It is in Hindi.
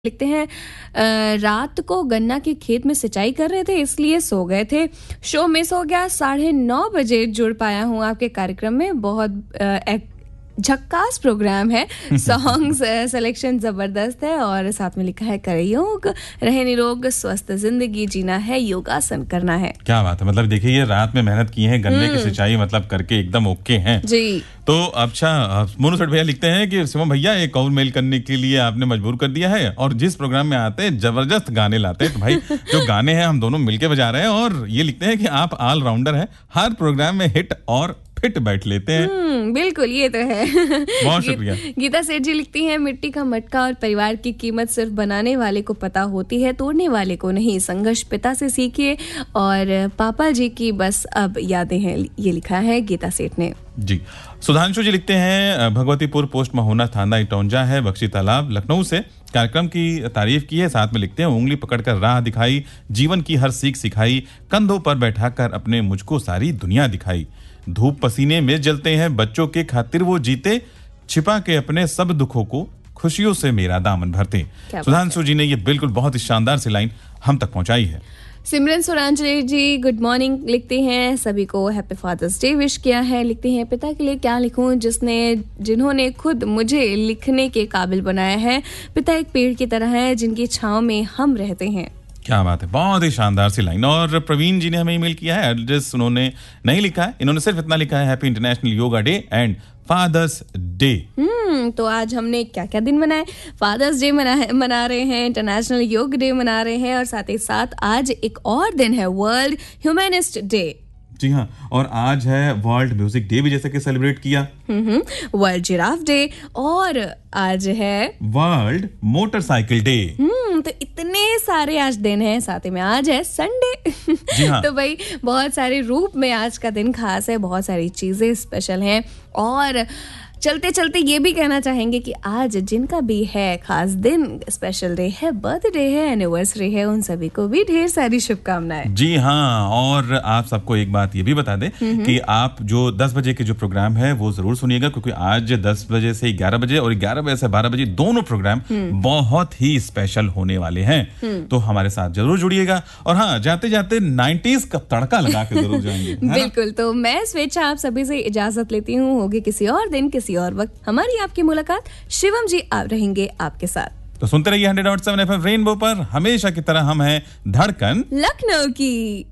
लिखते हैं रात को गन्ना के खेत में सिंचाई कर रहे थे इसलिए सो गए थे। शो मिस हो गया, 9:30 बजे जुड़ पाया हूँ आपके कार्यक्रम में। बहुत झक्कास प्रोग्राम है। सॉन्ग्स सिलेक्शन जबरदस्त है और साथ में लिखा है करे योग, रहे निरोग, स्वस्थ जिंदगी जीना है, योगासन करना है। क्या बात है। मतलब देखिए ये रात में मेहनत की है, गन्ने की सिंचाई मतलब करके एकदम ओके हैं जी। तो अच्छा मोनू सेठ भैया लिखते हैं कि शिवम भैया एक और मेल करने के लिए आपने मजबूर कर दिया है और जिस प्रोग्राम में आते हैं जबरदस्त गाने लाते हैं। तो भाई जो गाने हैं हम दोनों मिलके बजा रहे हैं और ये लिखते हैं कि आप ऑल राउंडर हैं, हर प्रोग्राम में हिट और फिट बैठ लेते हैं। बिल्कुल, ये तो है। बहुत शुक्रिया। गीता सेठ जी लिखती हैं मिट्टी का मटका और परिवार की कीमत सिर्फ बनाने वाले को पता होती है, तोड़ने वाले को नहीं। संघर्ष पिता से सीखिए और पापा जी की बस अब यादें हैं, ये लिखा है गीता सेठ ने जी। सुधांशु जी लिखते हैं भगवतीपुर पोस्ट महोना थाना इटौंजा है, बख्शी तालाब लखनऊ से कार्यक्रम की तारीफ की है। साथ में लिखते हैं उंगली पकड़कर राह दिखाई, जीवन की हर सीख सिखाई, कंधों पर बैठाकर अपने मुझको सारी दुनिया दिखाई, धूप पसीने में जलते हैं बच्चों के खातिर वो जीते, छिपा के अपने सब दुखों को खुशियों से मेरा दामन भरते। सुधांशु जी ने ये बिल्कुल बहुत ही शानदार सी लाइन हम तक पहुंचाई है। सिमरन सुरांजली जी गुड मॉर्निंग लिखते हैं, सभी को हैप्पी फादर्स डे विश किया है। लिखते हैं पिता के लिए क्या लिखूं जिन्होंने खुद मुझे लिखने के काबिल बनाया है। पिता एक पेड़ की तरह है जिनकी छांव में हम रहते हैं। क्या बात है, बहुत ही शानदार सी लाइन। और प्रवीण जी ने हमें ईमेल किया है, एड्रेस उन्होंने नहीं लिखा है, इन्होंने सिर्फ इतना लिखा है happy international yoga day and fathers day. तो आज हमने क्या क्या दिन मनाए? फादर्स डे मना रहे हैं, इंटरनेशनल योग डे मना रहे हैं और साथ ही साथ आज एक और दिन है वर्ल्ड ह्यूमनिस्ट डे। जी हाँ, और आज है वर्ल्ड म्यूजिक डे भी जैसे कि सेलिब्रेट किया, वर्ल्ड जिराफ डे और आज है वर्ल्ड मोटरसाइकिल डे। तो इतने सारे आज दिन हैं, साथ ही में आज है संडे। जी हाँ। तो भाई बहुत सारे रूप में आज का दिन खास है, बहुत सारी चीजें स्पेशल हैं और चलते चलते ये भी कहना चाहेंगे कि आज जिनका भी है खास दिन, स्पेशल डे है, बर्थडे है, एनिवर्सरी है, उन सभी को भी ढेर सारी शुभकामनाएं। जी हाँ, और आप सबको एक बात ये भी बता दें कि आप जो 10 बजे के जो प्रोग्राम है वो जरूर सुनिएगा, क्योंकि आज 10 बजे से 11 बजे और 11 बजे से 12 बजे दोनों प्रोग्राम बहुत ही स्पेशल होने वाले हैं। तो हमारे साथ जरूर जुड़िएगा और हाँ, जाते जाते 90s का तड़का लगा के जरूर जाएंगे। बिल्कुल। तो मैं स्वेच्छा आप सभी से इजाजत लेती हूँ, होगी किसी और दिन किसी और वक्त हमारी आपकी मुलाकात। शिवम जी आप रहेंगे आपके साथ। तो सुनते रहिए 100.7 FM रेनबो पर, हमेशा की तरह हम हैं धड़कन लखनऊ की।